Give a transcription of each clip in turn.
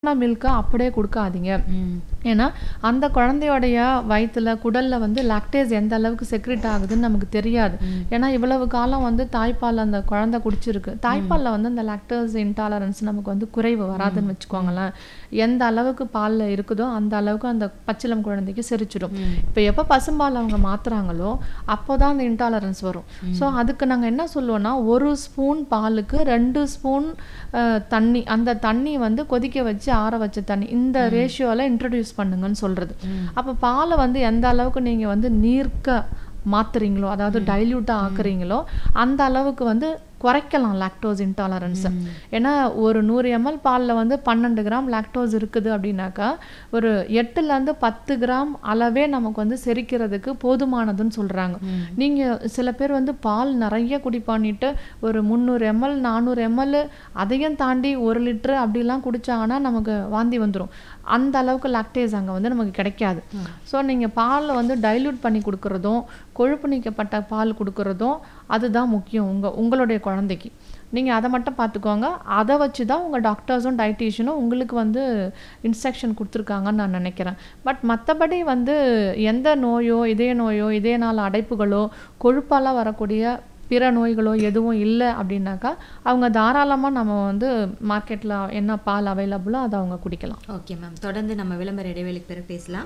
மில்க அப்படியே குடுக்காதீங்க. ஏன்னா, அந்த குழந்தையோடைய வயித்துல, குடல்ல வந்து லாக்டேஸ் எந்த அளவுக்கு செக்ரீட் ஆகுதுன்னு நமக்கு தெரியாது. ஏன்னா, இவ்வளவு காலம் வந்து தாய்ப்பால் அந்த குழந்தை குடிச்சிருக்கு. தாய்ப்பால்ல வந்து அந்த லாக்டோஸ் இன்டாலரன்ஸ் நமக்கு வந்து குறைவு வராதுன்னு வச்சுக்கோங்களேன். எந்த அளவுக்கு பால்ல இருக்குதோ, அந்த அளவுக்கு அந்த பச்சிளம் குழந்தைக்கு செரிச்சிடும். இப்ப எப்ப பசும்பால் அவங்க மாத்துறாங்களோ, அப்போதான் அந்த இன்டாலரன்ஸ் வரும். ஸோ, அதுக்கு நாங்க என்ன சொல்லுவோம்னா, 1 ஸ்பூன் பாலுக்கு 2 ஸ்பூன் தண்ணி. அந்த தண்ணி வந்து கொதிக்க வச்சு ஆற வச்ச தண்ணி. இந்த ரேஷியோல இன்ட்ரோடியூஸ் பண்ணுங்கன்னு சொல்றது. அப்ப பாலை வந்து எந்த அளவுக்கு நீங்க வந்து நீர்க்க மாத்துறீங்களோ, அதாவது டைல்யூட்டா ஆக்குறீங்களோ, அந்த அளவுக்கு வந்து குறைக்கலாம் லாக்டோஸ் இன்டாலரன்ஸை. ஏன்னா ஒரு 100 ml பாலில் வந்து 12 கிராம் லாக்டோஸ் இருக்குது அப்படின்னாக்கா, ஒரு 8லேருந்து 10 கிராம் அளவே நமக்கு வந்து செரிக்கிறதுக்கு போதுமானதுன்னு சொல்கிறாங்க. நீங்கள் சில பேர் வந்து பால் நிறைய குடிப்பானிட்டு ஒரு 300 ml 400 ml அதையும் தாண்டி 1 லிட்டரு அப்படிலாம் குடித்தாங்கன்னா நமக்கு வாந்தி வந்துடும். அந்த அளவுக்கு லாக்டேஸ் அங்கே வந்து நமக்கு கிடைக்காது. ஸோ நீங்கள் பாலில் வந்து டைல்யூட் பண்ணி கொடுக்குறதும், கொழுப்பு நீக்கப்பட்ட பால் கொடுக்குறதும் அதுதான் முக்கியம் உங்களுடைய குழந்தைக்கு. நீங்கள் அதை மட்டும் பார்த்துக்கோங்க. அதை வச்சு தான் உங்கள் டாக்டர்ஸும் டயட்டீஷியனும் உங்களுக்கு வந்து இன்ஸ்ட்ரக்ஷன் கொடுத்துருக்காங்கன்னு நான் நினைக்கிறேன். பட் மற்றபடி வந்து எந்த நோயோ, இதய நோயோ, இதயநாள அடைப்புகளோ, கொழுப்பால் வரக்கூடிய பிற நோய்களோ எதுவும் இல்லை அப்படின்னாக்கா, அவங்க தாராளமாக நம்ம வந்து மார்க்கெட்டில் என்ன பால் அவைலபிளோ அதை அவங்க குடிக்கலாம். ஓகே மேம், தொடர்ந்து நம்ம விளம்பர இடைவேளைக்கு பிறகு பேசலாம்.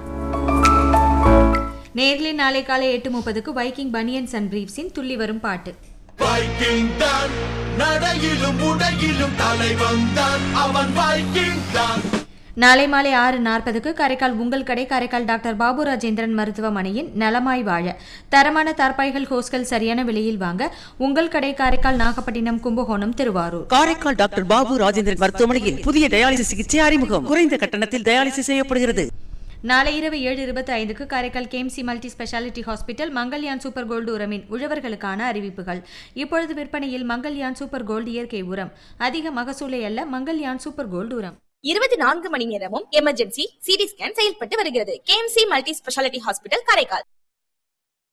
நேர்லி நாளை காலை 8:30க்கு வைக்கிங் பனியன்ஸ் அண்ட் பிரீஃப்ஸின் துள்ளி வரும் பாட்டு. வைக்கிங் தான் நடையிலும் உடையிலும் தலைவன் தான், அவன் வைக்கிங் தான். நாளை மாலை 6:40க்கு காரைக்கால் உங்கள் கடை காரைக்கால் டாக்டர் பாபு ராஜேந்திரன் மருத்துவமனையின் நலமாய் வாழ தரமான தார்பாய்கள் ஹோஸ்கள் சரியான விலையில் வாங்க உங்கள் கடை காரைக்கால் நாகப்பட்டினம் கும்பகோணம் திருவாரூர். காரைக்கால் டாக்டர் பாபு ராஜேந்திரன் மருத்துவமனையில் புதிய டயாலிசிஸ் சிகிச்சை அறிமுகம். குறைந்த கட்டணத்தில் டயாலிசிஸ் செய்யப்படுகிறது. நாளை இரவு 7:25க்கு Karaikal KMC multi speciality hospital Mangalyaan super gold உரமின் உழவர்களுக்கான அறிவிப்புகள். இப்பொழுது விற்பனையில் மங்கல்யான் சூப்பர் கோல்டு இயற்கை உரம். அதிக மகசூலை அல்ல, மங்கல்யான் சூப்பர் கோல்டு உரம். 24 மணி நேரமும் எமர்ஜென்சி சிடி ஸ்கேன் செயல்பட்டு வருகிறது. KMC multi speciality hospital Karaikal.